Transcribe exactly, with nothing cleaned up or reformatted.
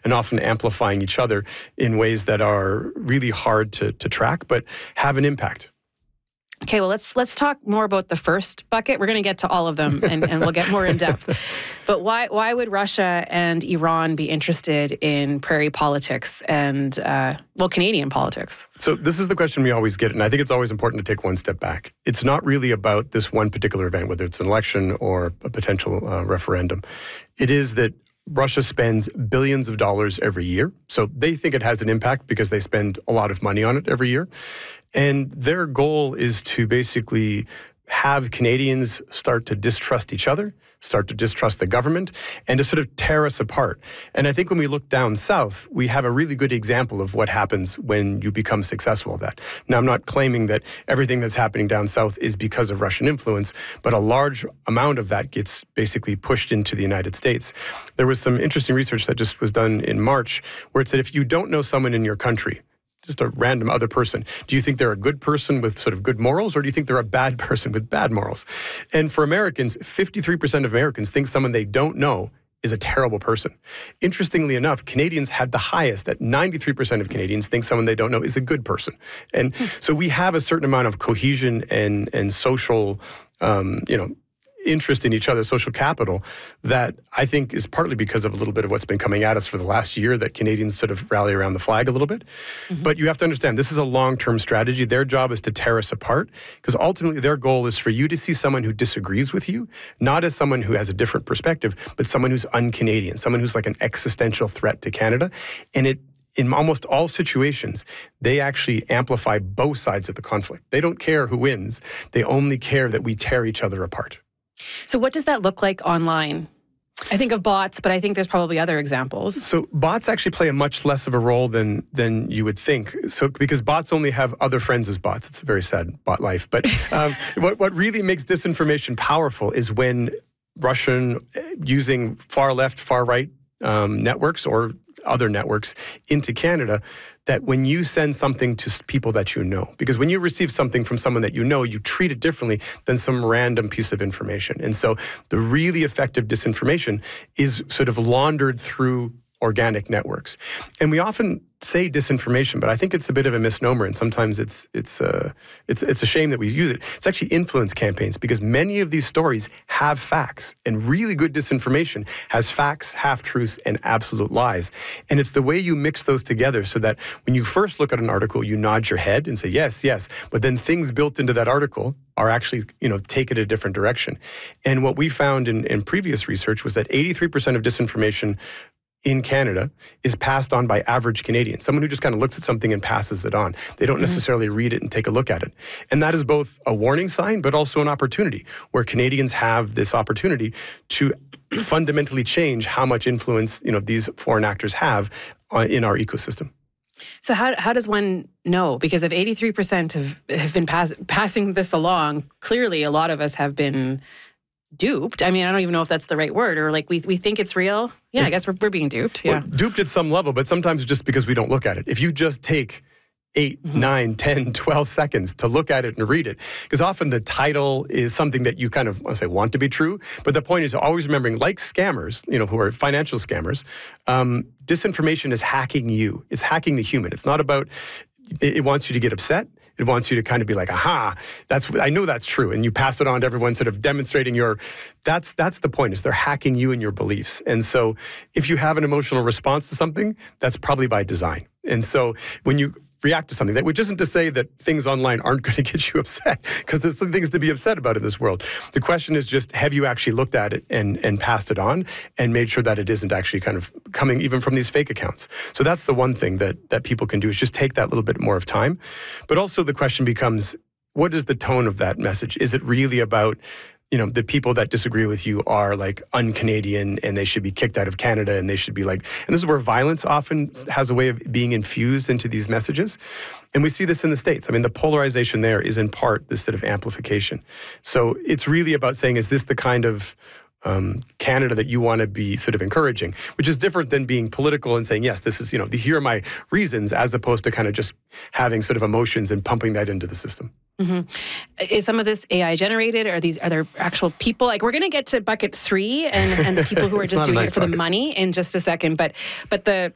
and often amplifying each other in ways that are really hard to, to track, but have an impact. Okay, well, let's let's talk more about the first bucket. We're going to get to all of them, and, and we'll get more in depth. But why why would Russia and Iran be interested in prairie politics and, uh, well, Canadian politics? So this is the question we always get, and I think it's always important to take one step back. It's not really about this one particular event, whether it's an election or a potential uh, referendum. It is that Russia spends billions of dollars every year. So they think it has an impact because they spend a lot of money on it every year. And their goal is to basically have Canadians start to distrust each other, start to distrust the government, and to sort of tear us apart. And I think when we look down south, we have a really good example of what happens when you become successful at that. Now, I'm not claiming that everything that's happening down south is because of Russian influence, but a large amount of that gets basically pushed into the United States. There was some interesting research that just was done in March where it said if you don't know someone in your country, just a random other person, do you think they're a good person with sort of good morals, or do you think they're a bad person with bad morals? And for Americans, fifty-three percent of Americans think someone they don't know is a terrible person. Interestingly enough, Canadians had the highest, at ninety-three percent of Canadians think someone they don't know is a good person. And so we have a certain amount of cohesion and, and social, um, you know, interest in each other, social capital, that I think is partly because of a little bit of what's been coming at us for the last year, that Canadians sort of rally around the flag a little bit. Mm-hmm. But you have to understand, this is a long-term strategy. Their job is to tear us apart, because ultimately their goal is for you to see someone who disagrees with you, not as someone who has a different perspective, but someone who's un-Canadian, someone who's like an existential threat to Canada. And it in almost all situations, they actually amplify both sides of the conflict. They don't care who wins. They only care that we tear each other apart. So what does that look like online? I think of bots, but I think there's probably other examples. So bots actually play a much less of a role than than you would think. So because bots only have other friends as bots. It's a very sad bot life. But um, what, what really makes disinformation powerful is when Russian, using far left, far right um, networks or other networks into Canada, that when you send something to people that you know, because when you receive something from someone that you know, you treat it differently than some random piece of information. And so the really effective disinformation is sort of laundered through organic networks. And we often say disinformation, but I think it's a bit of a misnomer, and sometimes it's it's uh, it's it's a shame that we use it. It's actually influence campaigns, because many of these stories have facts, and really good disinformation has facts, half-truths, and absolute lies. And it's the way you mix those together so that when you first look at an article, you nod your head and say, yes, yes, but then things built into that article are actually, you know, take it a different direction. And what we found in, in previous research was that eighty-three percent of disinformation in Canada is passed on by average Canadians, someone who just kind of looks at something and passes it on. They don't mm-hmm. necessarily read it and take a look at it. And that is both a warning sign, but also an opportunity, where Canadians have this opportunity to fundamentally change how much influence, you know, these foreign actors have uh, in our ecosystem. So how how does one know? Because if eighty-three percent have, have been pass, passing this along, clearly a lot of us have been duped. I mean, I don't even know if that's the right word, or like we we think it's real. Yeah, I guess we're, we're being duped. Yeah. Well, duped at some level, but sometimes just because we don't look at it. If you just take eight, mm-hmm. nine, ten, twelve seconds to look at it and read it, because often the title is something that you kind of, I say, want to be true, but the point is always remembering, like scammers, you know, who are financial scammers, um, disinformation is hacking you. It's hacking the human. It's not about, it, it wants you to get upset. It wants you to kind of be like, aha, that's I know that's true. And you pass it on to everyone, sort of demonstrating your, that's that's the point, is they're hacking you and your beliefs. And so if you have an emotional response to something, that's probably by design. And so when you react to something, that which isn't to say that things online aren't going to get you upset, because there's some things to be upset about in this world. The question is just, have you actually looked at it and, and passed it on and made sure that it isn't actually kind of coming even from these fake accounts? So that's the one thing that that people can do, is just take that little bit more of time. But also the question becomes, what is the tone of that message? Is it really about, you know, the people that disagree with you are like un-Canadian and they should be kicked out of Canada, and they should be like, and this is where violence often has a way of being infused into these messages. And we see this in the States. I mean, the polarization there is in part this sort of amplification. So it's really about saying, is this the kind of um, Canada that you want to be sort of encouraging, which is different than being political and saying, yes, this is, you know, here are my reasons, as opposed to kind of just having sort of emotions and pumping that into the system. Mm-hmm. Is some of this A I generated? Or are these are there actual people? Like, we're going to get to bucket three and, and the people who are just doing nice it for bucket. the money in just a second. But but the